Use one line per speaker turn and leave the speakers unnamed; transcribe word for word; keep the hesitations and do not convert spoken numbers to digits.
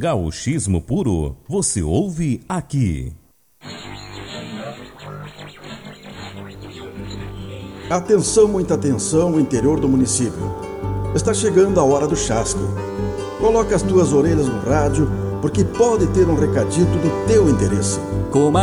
Gauchismo puro, você ouve aqui.
Atenção, muita atenção, no interior do município. Está chegando a hora do chasque. Coloca as tuas orelhas no rádio, porque pode ter um recadito do teu interesse.
Coma